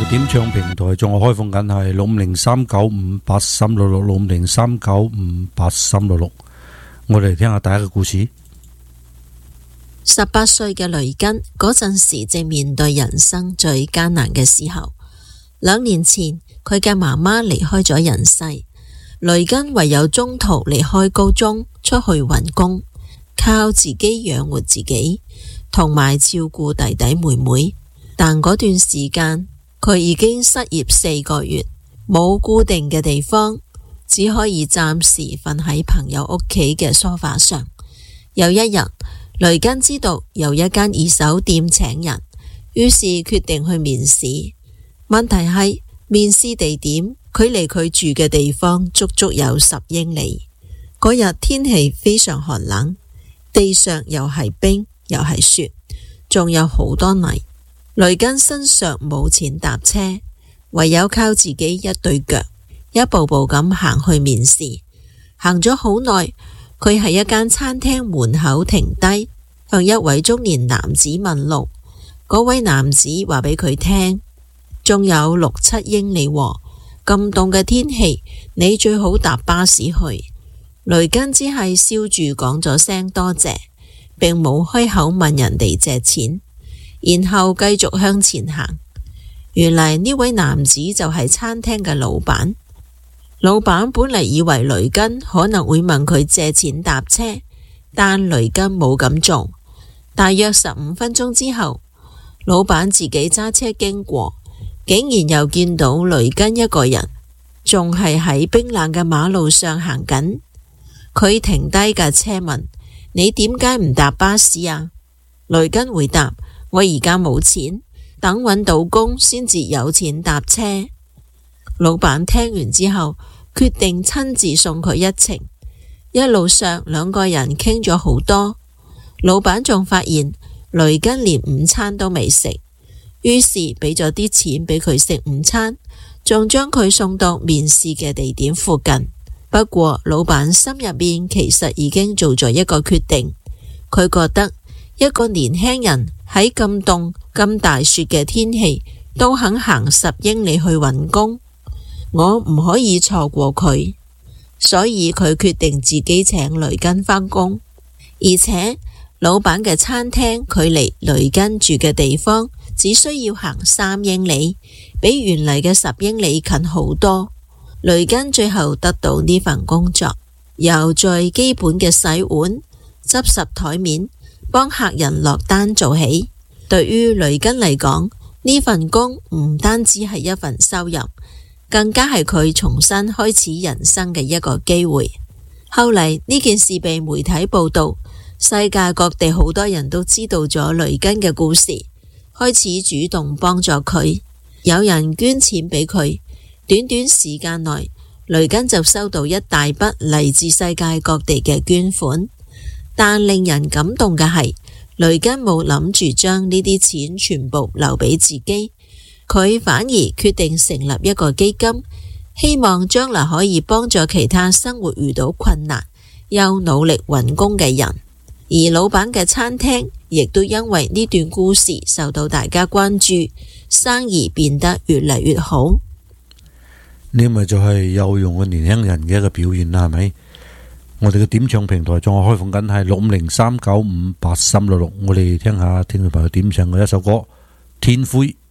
點唱平台仲係開放緊，係6503958366，6503958366。我哋聽下第一個故事。 18歲嘅雷根嗰陣時正面對人生最艱難嘅時候。2年前，佢嘅媽媽離開咗人世，雷根唯有中途離開高中出去揾工，靠自己養活自己，同埋照顧弟弟妹妹。但嗰段時間，佢已經失業4個月，冇固定嘅地方，只可以暫時瞓喺朋友屋企嘅梳化上。有一日，雷根知道有一間二手店請人，於是決定去面試。問題係面試地點距離佢住嘅地方足足有10英里。嗰日天氣非常寒冷，地上又係冰又係雪，仲有好多泥。雷根身上冇錢搭車，唯有靠自己一對腳，一步步咁行去面試。行咗好耐，佢喺一間餐廳門口停低，向一位中年男子問路。嗰位男子話俾佢聽，仲有6-7英里喎，咁凍嘅天氣，你最好搭巴士去。雷根只係笑住講咗聲多謝，並冇開口問人哋借錢，然後繼續向前行。原來呢位男子就係餐廳嘅老闆。老闆本嚟以為雷根可能會問佢借錢搭車，但雷根冇咁做。大約15分鐘之後，老闆自己揸車經過，竟然又見到雷根一個人，仲係喺冰冷嘅馬路上行緊。佢停低架車問：你點解唔搭巴士啊？雷根回答：我而家冇錢，等搵到工先至有錢搭車。老闆聽完之後，決定親自送佢一程。一路上兩個人傾咗好多。老闆仲發現雷根連午餐都未食，於是俾咗啲錢俾佢食午餐，仲將佢送到面試嘅地點附近。不過老闆心入面其實已經做咗一個決定，佢覺得一個年輕人喺咁凍咁大雪嘅天氣都肯行10英里去揾工，我唔可以錯過佢，所以佢決定自己請雷根返工。而且老闆嘅餐廳距離雷根住嘅地方只需要行3英里，比原嚟嘅10英里近好多。雷根最後得到呢份工作，由最基本嘅洗碗、執拾台面、幫客人落單做起。對於雷根嚟講，呢份工唔單止係一份收入，更加係佢重新開始人生嘅一個機會。後嚟呢件事被媒體報道，世界各地好多人都知道咗雷根嘅故事，開始主動幫助佢，有人捐錢俾佢。短短時間內，雷根就收到一大筆嚟自世界各地嘅捐款。但令人感動嘅係，雷根冇諗住將呢啲錢全部留俾自己，佢反而決定成立一個基金，希望將來可以幫助其他生活遇到困難又努力揾工嘅人。而老闆嘅餐廳亦都因為呢段故事受到大家關注，生意變得越嚟越好。 呢咪就係有用嘅年輕人嘅一個表現啦，係咪？我哋嘅點唱平台仲係開放緊，係6503958366。我哋聽下聽眾朋友點唱嘅一首歌《天灰》。